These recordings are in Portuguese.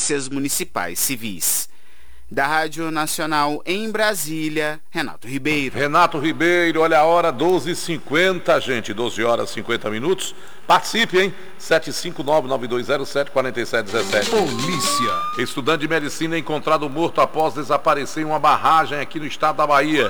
polícias municipais civis. Da Rádio Nacional em Brasília, Renato Ribeiro. Renato Ribeiro, olha a hora, 12h50, gente, 12 horas 50 minutos. Participe, hein? 759-9207-4717. Polícia. Estudante de medicina é encontrado morto após desaparecer em uma barragem aqui no estado da Bahia.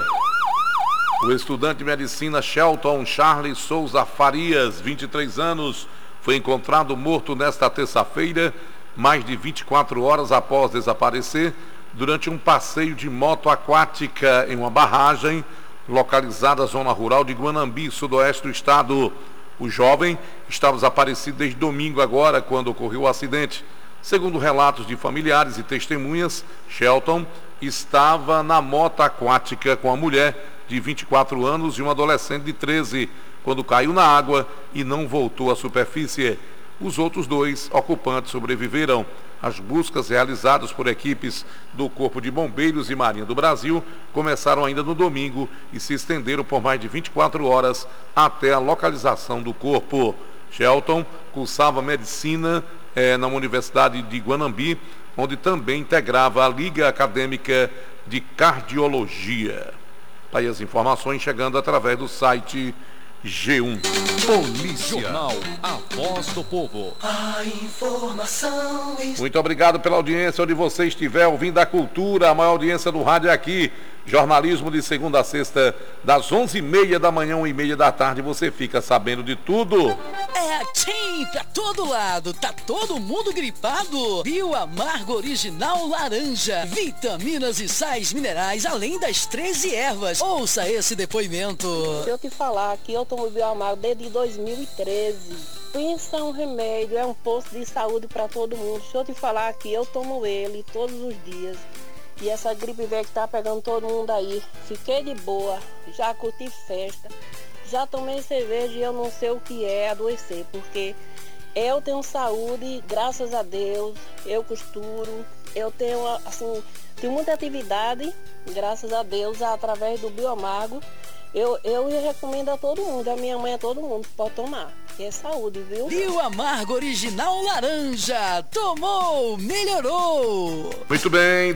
O estudante de medicina Shelton Charles Souza Farias, 23 anos, foi encontrado morto nesta terça-feira, mais de 24 horas após desaparecer, durante um passeio de moto aquática em uma barragem localizada na zona rural de Guanambi, sudoeste do estado. O jovem estava desaparecido desde domingo agora, quando ocorreu o acidente. Segundo relatos de familiares e testemunhas, Shelton estava na moto aquática com a mulher de 24 anos e um adolescente de 13, quando caiu na água e não voltou à superfície. Os outros dois ocupantes sobreviveram. As buscas realizadas por equipes do Corpo de Bombeiros e Marinha do Brasil começaram ainda no domingo e se estenderam por mais de 24 horas até a localização do corpo. Shelton cursava medicina na Universidade de Guanambi, onde também integrava a Liga Acadêmica de Cardiologia. Aí as informações chegando através do site G1. Polícia. Jornal A Voz do Povo. A informação. Muito obrigado pela audiência, onde você estiver ouvindo a cultura. A maior audiência do rádio é aqui. Jornalismo de segunda a sexta, das 11h30 da manhã, 1h30 da tarde. Você fica sabendo de tudo. É assim, pra todo lado. Tá todo mundo gripado. Bioamargo Original Laranja. Vitaminas e sais minerais, além das 13 ervas. Ouça esse depoimento. Se eu te falar que eu tomo Bioamargo desde 2013. Pensa um remédio, é um posto de saúde para todo mundo. Se eu te falar que eu tomo ele todos os dias. E essa gripe velha que tá pegando todo mundo aí. Fiquei de boa, já curti festa, já tomei cerveja e eu não sei o que é adoecer, porque eu tenho saúde, graças a Deus, eu costuro, eu tenho, assim, tenho muita atividade, graças a Deus, através do Bioamargo. Eu recomendo a todo mundo, a minha mãe, a todo mundo, pode tomar. Que é saúde, viu? Bioamargo Original Laranja. Tomou, melhorou. Muito bem,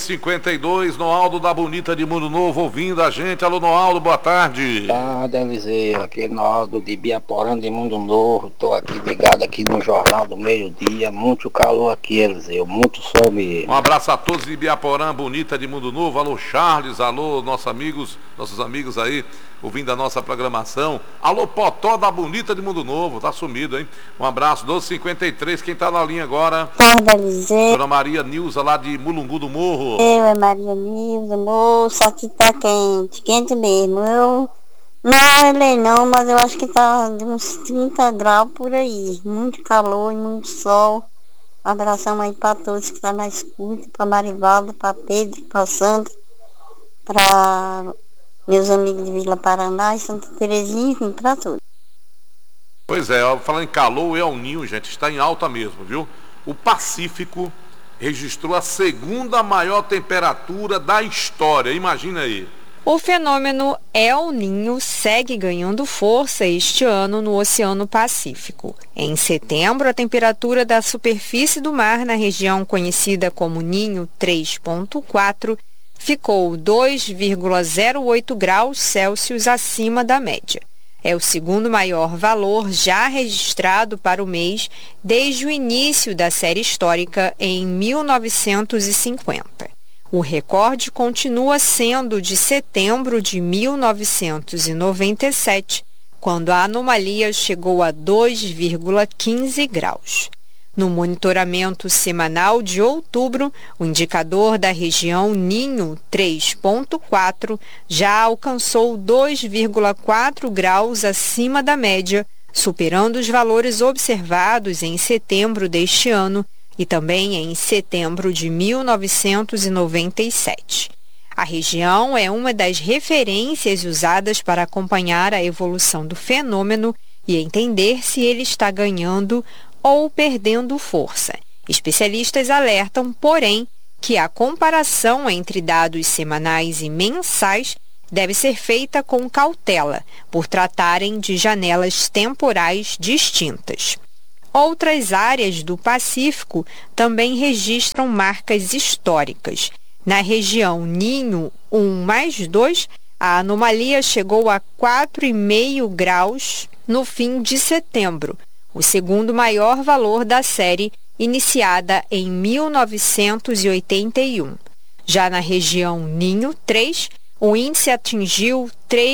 12h52, Noaldo da Bonita de Mundo Novo ouvindo a gente. Alô, Noaldo, boa tarde. Tarde, Eliseu, aqui é Noaldo de Biaporã de Mundo Novo. Tô aqui ligado aqui no Jornal do Meio-Dia. Muito calor aqui, Eliseu, muito sol mesmo. Um abraço a todos de Biaporã, Bonita de Mundo Novo. Alô, Charles, alô, nossos amigos aí, ouvindo a nossa programação. Alô, Potó da Bonita de Mundo Novo, tá sumido, hein? Um abraço, 12h53, quem tá na linha agora? Tarde, Eliseu. Dona Maria Nilza, lá de Mulungu do Morro. Eu é Maria Nilza, moça, aqui tá quente mesmo. Eu não olhei não, mas eu acho que tá de uns 30 graus por aí. Muito calor e muito sol. Um abração aí pra todos que tá na escuta, pra Marivalda, pra Pedro, pra Sandra, pra meus amigos de Vila Paraná e Santa Terezinha, enfim, pra todos. Pois é, falando em calor, o El Ninho, gente, está em alta mesmo, viu? O Pacífico registrou a segunda maior temperatura da história, imagina aí. O fenômeno El Ninho segue ganhando força este ano no Oceano Pacífico. Em setembro, a temperatura da superfície do mar na região conhecida como Ninho 3.4 ficou 2,08 graus Celsius acima da média. É o segundo maior valor já registrado para o mês desde o início da série histórica em 1950. O recorde continua sendo de setembro de 1997, quando a anomalia chegou a 2,15 graus. No monitoramento semanal de outubro, o indicador da região Ninho 3.4 já alcançou 2,4 graus acima da média, superando os valores observados em setembro deste ano e também em setembro de 1997. A região é uma das referências usadas para acompanhar a evolução do fenômeno e entender se ele está ganhando ou perdendo força. Especialistas alertam, porém, que a comparação entre dados semanais e mensais deve ser feita com cautela, por tratarem de janelas temporais distintas. Outras áreas do Pacífico também registram marcas históricas. Na região Ninho 1+2, a anomalia chegou a 4,5 graus no fim de setembro, o segundo maior valor da série, iniciada em 1981. Já na região Ninho 3, o índice atingiu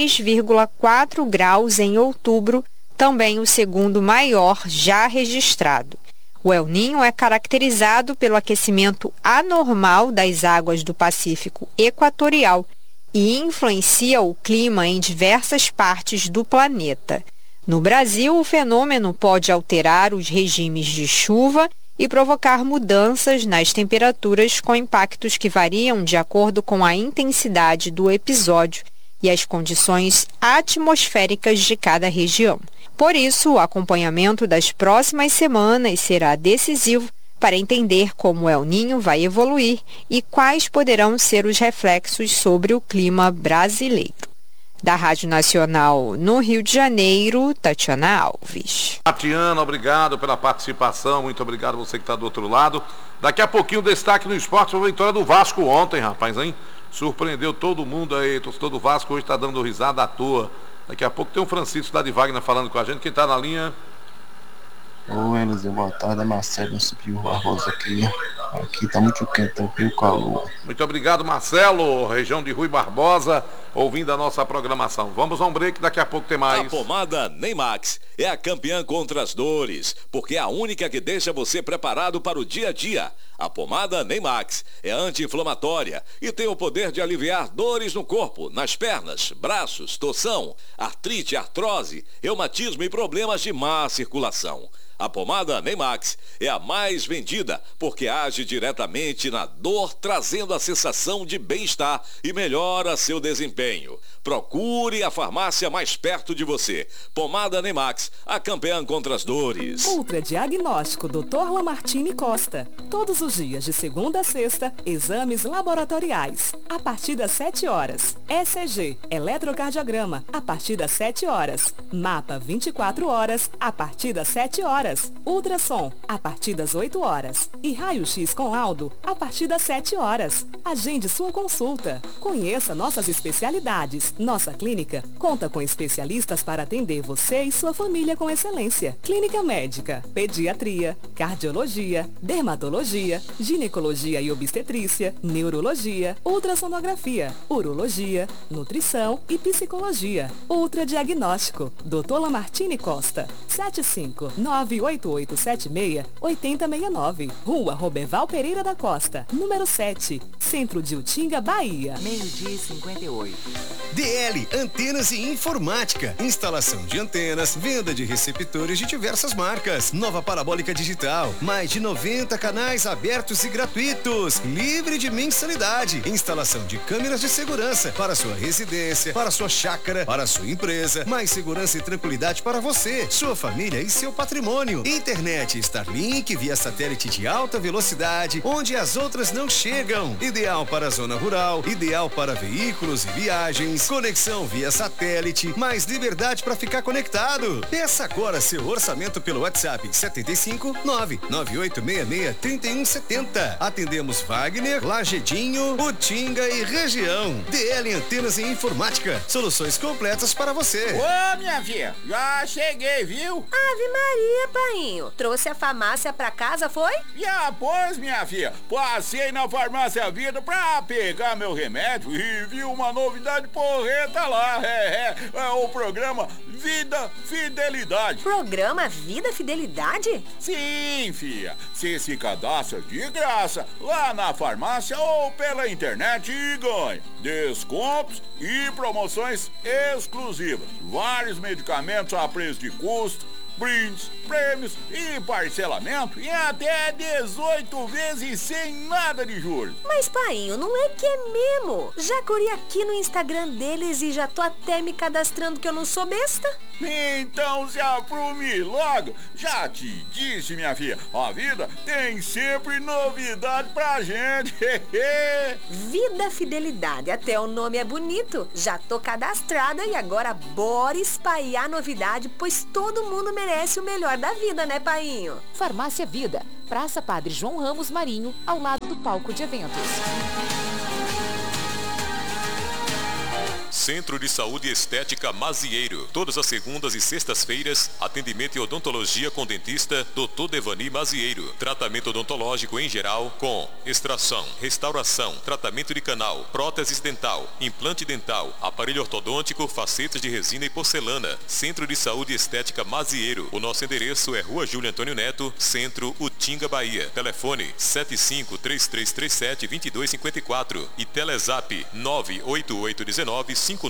3,4 graus em outubro, também o segundo maior já registrado. O El Niño é caracterizado pelo aquecimento anormal das águas do Pacífico equatorial e influencia o clima em diversas partes do planeta. No Brasil, o fenômeno pode alterar os regimes de chuva e provocar mudanças nas temperaturas com impactos que variam de acordo com a intensidade do episódio e as condições atmosféricas de cada região. Por isso, o acompanhamento das próximas semanas será decisivo para entender como o El Niño vai evoluir e quais poderão ser os reflexos sobre o clima brasileiro. Da Rádio Nacional no Rio de Janeiro, Tatiana Alves. Tatiana, obrigado pela participação, muito obrigado você que está do outro lado. Daqui a pouquinho, destaque no esporte, a vitória do Vasco ontem, rapaz, hein? Surpreendeu todo mundo aí, torcedor do Vasco hoje está dando risada à toa. Daqui a pouco tem o Francisco da de Wagner falando com a gente. Quem está na linha? Oi, Eliseu, boa tarde, Marcelo, subiu Barbosa aqui. Aqui tá muito quente, tá o calor. Muito obrigado, Marcelo, região de Rui Barbosa, ouvindo a nossa programação. Vamos a um break, daqui a pouco tem mais. A pomada Neymax é a campeã contra as dores, porque é a única que deixa você preparado para o dia a dia. A pomada Neymax é anti-inflamatória e tem o poder de aliviar dores no corpo, nas pernas, braços, torção, artrite, artrose, reumatismo e problemas de má circulação. A pomada Neymax é a mais vendida porque age diretamente na dor, trazendo a sensação de bem-estar e melhora seu desempenho. Procure a farmácia mais perto de você. Pomada Neymax, a campeã contra as dores. Ultradiagnóstico Dr. Lamartine Costa. Todos os dias de segunda a sexta, exames laboratoriais. A partir das 7 horas. ECG, eletrocardiograma, a partir das 7 horas. Mapa 24 horas, a partir das 7 horas. Ultrassom, a partir das 8 horas. E raio-x com laudo, a partir das 7 horas. Agende sua consulta. Conheça nossas especialidades. Nossa clínica conta com especialistas para atender você e sua família com excelência. Clínica médica, pediatria, cardiologia, dermatologia, ginecologia e obstetrícia, neurologia, ultrassonografia, urologia, nutrição e psicologia. Ultradiagnóstico, Dr. Lamartine Costa, 7598876-8069. Rua Roberval Pereira da Costa, número 7, Centro de Utinga, Bahia. 12h58. DL Antenas e Informática. Instalação de antenas, venda de receptores de diversas marcas. Nova parabólica digital. Mais de 90 canais abertos e gratuitos. Livre de mensalidade. Instalação de câmeras de segurança para sua residência, para sua chácara, para sua empresa. Mais segurança e tranquilidade para você, sua família e seu patrimônio. Internet Starlink via satélite de alta velocidade, onde as outras não chegam. Ideal para a zona rural, ideal para veículos e viagens. Conexão via satélite, mais liberdade para ficar conectado. Peça agora seu orçamento pelo WhatsApp 75 99866 3170. Atendemos Wagner, Lagedinho, Utinga e região. DL Antenas e Informática. Soluções completas para você. Ô, minha filha, já cheguei, viu? Ave Maria, painho. Trouxe a farmácia pra casa, foi? Já, pois, minha filha. Passei na farmácia Vida pra pegar meu remédio e vi uma novidade porreta lá. É o programa Vida Fidelidade. Programa Vida Fidelidade? Sim, filha. Você se cadastra de graça lá na farmácia ou pela internet e ganha descontos e promoções exclusivas. Vários medicamentos a preço de custo, brindes, prêmios e parcelamento em até 18 vezes sem nada de juros. Mas, painho, não é que é mesmo? Já corri aqui no Instagram deles e já tô até me cadastrando que eu não sou besta. Então se aprume logo. Já te disse, minha filha, a Vida tem sempre novidade pra gente. Vida Fidelidade, até o nome é bonito. Já tô cadastrada e agora bora espalhar novidade, pois todo mundo merece merece o melhor da vida, né, painho? Farmácia Vida, Praça Padre João Ramos Marinho, ao lado do palco de eventos. Centro de Saúde Estética Mazieiro. Todas as segundas e sextas-feiras, atendimento e odontologia com dentista Dr. Devani Mazieiro. Tratamento odontológico em geral com extração, restauração, tratamento de canal, prótese dental, implante dental, aparelho ortodôntico, facetas de resina e porcelana. Centro de Saúde Estética Mazieiro. O nosso endereço é Rua Júlio Antônio Neto, Centro, Utinga, Bahia. Telefone 75-3337-2254 e Telezap 98819-5914.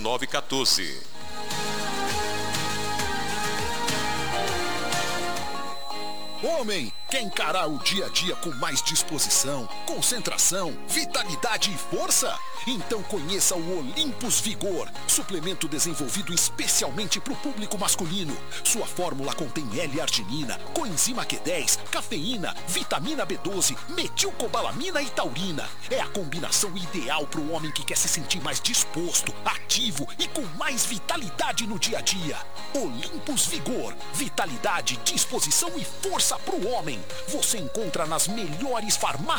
Homem, quer encarar o dia a dia com mais disposição, concentração, vitalidade e força? Então conheça o Olympus Vigor, suplemento desenvolvido especialmente para o público masculino. Sua fórmula contém L-arginina, coenzima Q10, cafeína, vitamina B12, metilcobalamina e taurina. É a combinação ideal para o homem que quer se sentir mais disposto, ativo e com mais vitalidade no dia a dia. Olympus Vigor, vitalidade, disposição e força para o homem. Você encontra nas melhores farmácias